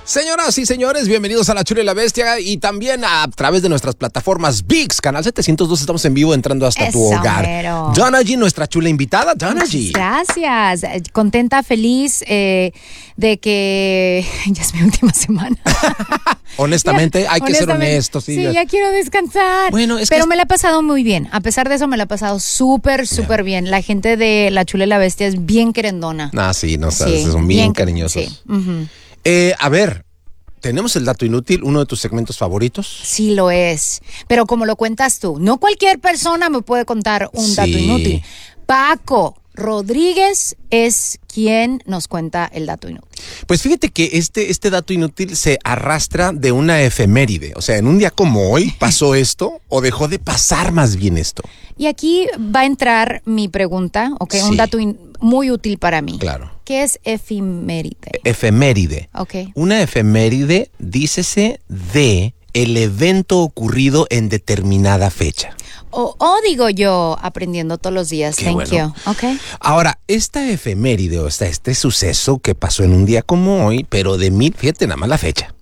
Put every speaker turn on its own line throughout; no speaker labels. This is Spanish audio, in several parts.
Señoras y señores, bienvenidos a La Chula y la Bestia y también a través de nuestras plataformas VIX, Canal 702, estamos en vivo entrando hasta tu hogar.
Mero.
Donna G, nuestra chula invitada, Donna G.
Gracias, contenta, feliz de que ya es mi última semana.
Honestamente, hay que ser honestos.
Sí, ya quiero descansar.
Bueno,
pero me la he pasado muy bien. A pesar de eso, me la he pasado súper bien. La gente de La Chula y la Bestia es bien querendona.
Ah, sí, no sabes, son bien cariñosos.
Sí. Uh-huh.
A ver, ¿tenemos el dato inútil, uno de tus segmentos favoritos?
Sí lo es, pero como lo cuentas tú, no cualquier persona me puede contar un dato inútil. Paco Rodríguez es quien nos cuenta el dato inútil.
Pues fíjate que este dato inútil se arrastra de una efeméride. O sea, en un día como hoy pasó esto o dejó de pasar más bien esto.
Y aquí va a entrar mi pregunta, ¿ok? Sí. Un dato muy útil para mí.
Claro.
¿Qué es efeméride?
Efeméride.
Ok.
Una efeméride, dícese de el evento ocurrido en determinada fecha.
O digo yo, aprendiendo todos los días.
Qué
Thank
bueno.
you. Okay.
Ahora, esta efeméride, o sea, este suceso que pasó en un día como hoy, pero fíjate nada más la fecha,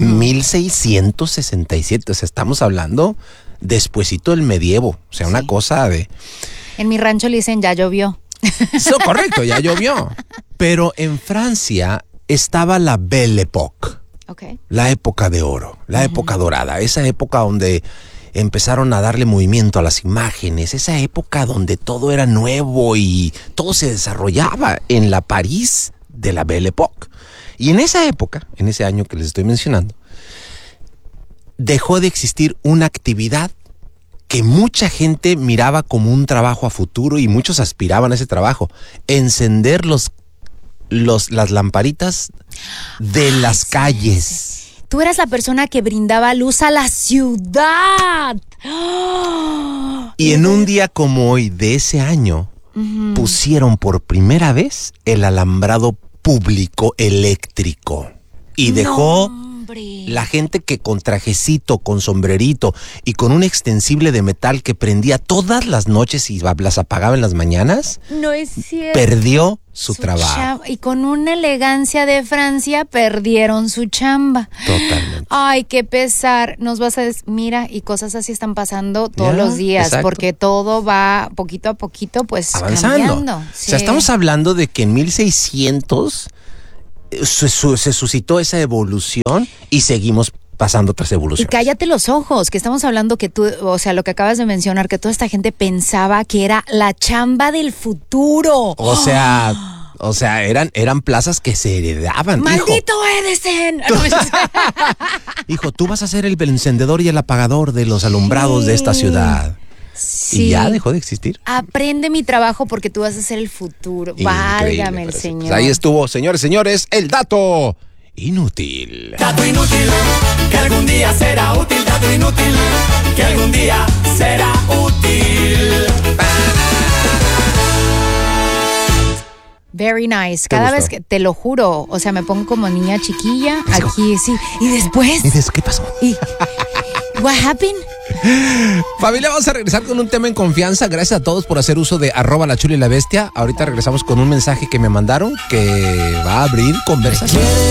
1667, o sea, estamos hablando despuesito del medievo, o sea, una cosa de...
En mi rancho le dicen, ya llovió.
Eso, correcto, ya llovió. Pero en Francia estaba la Belle Époque, la época de oro, la época dorada, esa época donde empezaron a darle movimiento a las imágenes, esa época donde todo era nuevo y todo se desarrollaba en la París de la Belle Époque. Y en esa época, en ese año que les estoy mencionando, dejó de existir una actividad que mucha gente miraba como un trabajo a futuro y muchos aspiraban a ese trabajo, encender las lamparitas de las calles.
Tú eras la persona que brindaba luz a la ciudad.
Y en un día como hoy de ese año, pusieron por primera vez el alambrado público eléctrico. Y dejó la gente que con trajecito, con sombrerito y con un extensible de metal que prendía todas las noches y las apagaba en las mañanas.
No es cierto.
Perdió su trabajo.
Y con una elegancia de Francia perdieron su chamba.
Totalmente.
Ay, qué pesar. Nos vas a mira, y cosas así están pasando todos los días, exacto. Porque todo va poquito a poquito pues
avanzando.
Cambiando. Sí.
O sea, estamos hablando de que en 1600 se suscitó esa evolución y seguimos pasando otras evoluciones.
Y cállate los ojos, que estamos hablando que tú, o sea, lo que acabas de mencionar, que toda esta gente pensaba que era la chamba del futuro.
O sea, eran plazas que se heredaban.
¡Maldito Edison!
Hijo, tú vas a ser el encendedor y el apagador de los alumbrados de esta ciudad. Sí. Y ya dejó de existir.
Aprende mi trabajo porque tú vas a ser el futuro. Válgame el Señor.
Pues ahí estuvo, señores, el dato inútil.
Dato inútil, que algún día será útil. Dato inútil, que algún día será útil.
Very nice. Cada vez que, te lo juro, o sea, me pongo como niña chiquilla. Aquí, sí. Y después.
¿Qué pasó?
What happened?
Familia, vamos a regresar con un tema en confianza. Gracias a todos por hacer uso de @La Chula y la Bestia. Ahorita regresamos con un mensaje que me mandaron que va a abrir conversación.